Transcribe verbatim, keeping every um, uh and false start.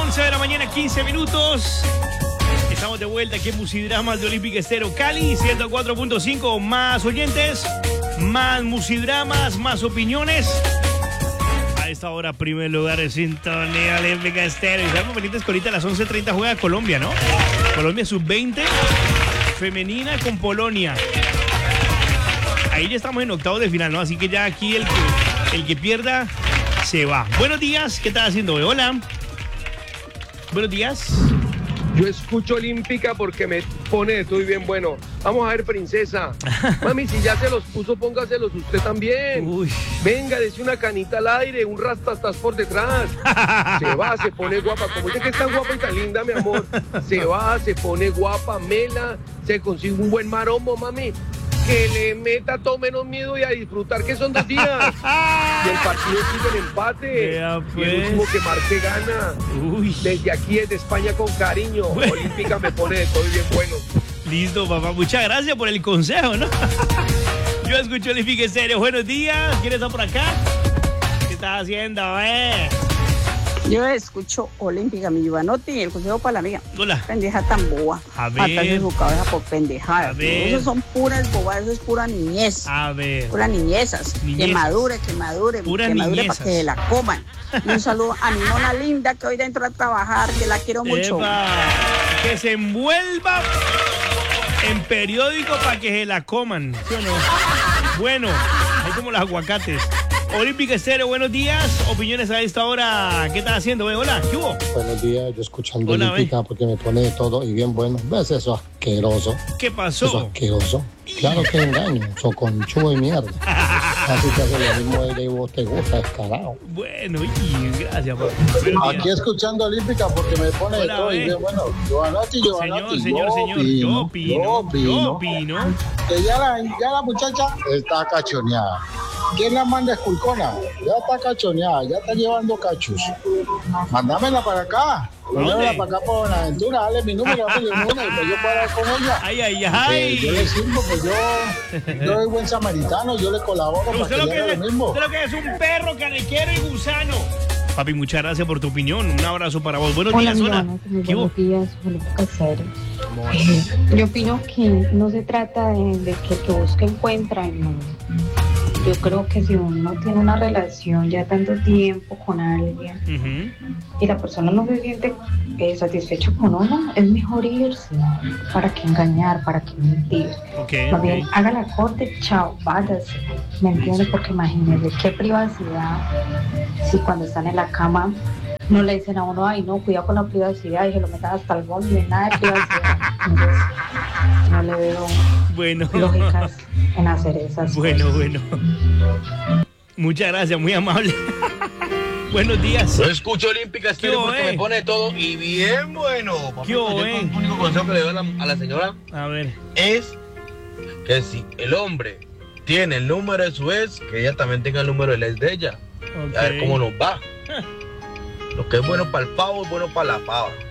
once de la mañana, quince minutos. Estamos de vuelta aquí en Musidramas de Olímpica Estéreo Cali, ciento cuatro punto cinco. Más oyentes, más musidramas, más opiniones. A esta hora, primer lugar en sintonía Olímpica Estéreo. Y estamos pendientes que ahorita a las once treinta juega Colombia, ¿no? Colombia sub veinte, femenina con Polonia. Ahí ya estamos en octavos de final, ¿no? Así que ya aquí el que, el que pierda se va. Buenos días, ¿qué estás haciendo? Hola. Buenos días. Yo escucho Olímpica porque me pone de todo y bien bueno. Vamos a ver, princesa. Mami, si ya se los puso, póngaselos usted también. Uy. Venga, dese una canita al aire, un rastastas por detrás. Se va, se pone guapa. Como dice que es tan guapa y tan linda, mi amor. Se va, se pone guapa, mela, se consigue un buen marombo, mami. Que le meta todo menos miedo y a disfrutar, que son dos días. Y el partido sigue en empate. Vea, pues. Y el último que marque gana. Uy. Desde aquí, desde España, con cariño. Bueno. Olímpica me pone de todo y bien bueno. Listo, papá. Muchas gracias por el consejo, ¿no? Yo escucho Olímpica Estéreo. Buenos días. ¿Quién está por acá? ¿Qué estás haciendo, eh? Yo escucho Olímpica, mi Giovanotti, y el consejo para la amiga. Hola. Pendeja tan boba. A ver. Matarse su cabeza por pendejadas. A ver. Eso son puras bobadas, eso es pura niñez. A ver. Puras niñezas. Niñezas. Que madure, que madure, Puras que madure niñezas. para que se la coman. Y un saludo a mi mona linda que hoy dentro a trabajar, que la quiero mucho. Epa, que se envuelva en periódico para que se la coman, ¿sí o no? Bueno, hay como los aguacates. Olímpica Estéreo, buenos días. Opiniones a esta hora. ¿Qué estás haciendo? Ve, hola, ¿qué hubo? Buenos días, yo escuchando Hola, Olímpica ve. porque me pone de todo y bien bueno. ¿Ves eso asqueroso? ¿Qué Eso pasó? asqueroso. Claro que engaño, soconchudo y mierda. Así que hace lo mismo ella y vos te gusta, descarado. Bueno, y gracias, papá. Buenos Aquí días. escuchando Olímpica porque me pone Hola, de todo ve. y bien bueno. Giovanotti, Giovanotti, Señor, señor, señor, yo opino, yo opino opino. que ya la, ya la muchacha está cachoneada. ¿Quién la manda esculcona? Ya está cachoneada, ya está llevando cachos. Mándamela para acá. Mándamela para acá por Buenaventura, dale mi número, dale mi número, y pues yo puedo hablar con ella. Ay, ay, Eh, yo le ay. sirvo, pues yo, yo soy buen samaritano, yo le colaboro para Usted que lo le que, haga es, lo mismo. usted lo que es un perro caniquero y gusano. Papi, muchas gracias por tu opinión. Un abrazo para vos. Buenos Hola, días, hola. Milana, muy ¿Qué hubo? buenos días, Olímpica Estéreo. ¿Cómo vas? Eh, yo opino que no se trata de, de que el que busca encuentra, no. Yo creo que si uno tiene una relación ya tanto tiempo con alguien Ujú. y la persona no se siente eh, satisfecho con uno, es mejor irse. ¿Para qué engañar? ¿Para qué mentir? Ok, Más ok. bien, haga la corte, chao, váyase. ¿Me entiendes? Porque imagínese qué privacidad si cuando están en la cama no le dicen a uno, ay, no, cuidado con la privacidad y se lo metan hasta el fondo, y nada de privacidad. Entonces, no le veo Bueno. lógicas en hacer esas Bueno, cosas. bueno. Muchas gracias, muy amable. Buenos días. Yo escucho Olímpica ¿Qué Estéreo hubo, porque eh? me pone de todo y bien bueno. Papito, ¿Qué hubo, yo eh? el único consejo que le doy a la, a la señora A ver. es que si el hombre tiene el número de su ex, que ella también tenga el número del ex de ella. Ok. A ver cómo nos va. Lo que es bueno para el pavo es bueno para la pava.